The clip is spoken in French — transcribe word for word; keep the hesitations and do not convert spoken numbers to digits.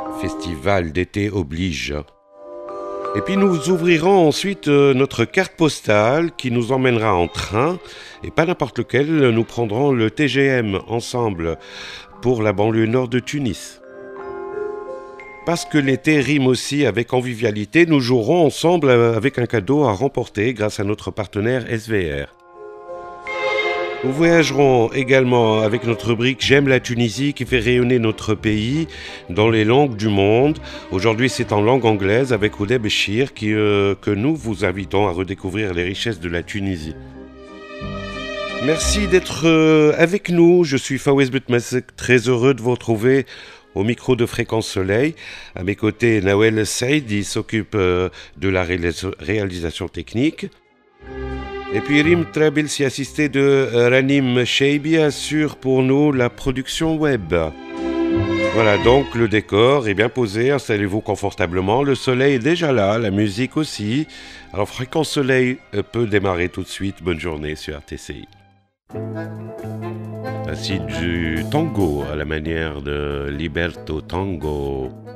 Festival d'été oblige. Et puis nous ouvrirons ensuite euh, notre carte postale qui nous emmènera en train, et pas n'importe lequel, nous prendrons le T G M ensemble pour la banlieue nord de Tunis. Parce que l'été rime aussi avec convivialité, nous jouerons ensemble avec un cadeau à remporter grâce à notre partenaire S V R. Nous voyagerons également avec notre rubrique J'aime la Tunisie qui fait rayonner notre pays dans les langues du monde. Aujourd'hui, c'est en langue anglaise avec Oudé Béchir qui, euh, que nous vous invitons à redécouvrir les richesses de la Tunisie. Merci d'être euh, avec nous. Je suis Fawez Boutmazek, très heureux de vous retrouver au micro de Fréquence Soleil. À mes côtés, Nawel Saïd, il s'occupe euh, de la réalis- réalisation technique. Et puis Rim Trabil, s'y assisté de euh, Ranim Sheibi, assure pour nous la production web. Voilà, donc le décor est bien posé, installez-vous confortablement, le soleil est déjà là, la musique aussi. Alors Fréquence Soleil euh, peut démarrer tout de suite, bonne journée sur R T C I. Voici du tango à la manière de Liberto Tango.